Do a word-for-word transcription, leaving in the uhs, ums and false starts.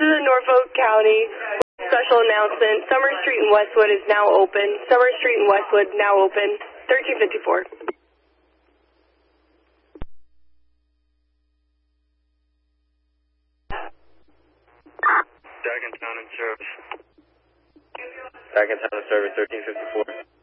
is a Norfolk County special announcement. Summer Street in Westwood is now open. Summer Street in Westwood now open. thirteen fifty-four. Dagentown in service. Dagentown in service, thirteen fifty-four.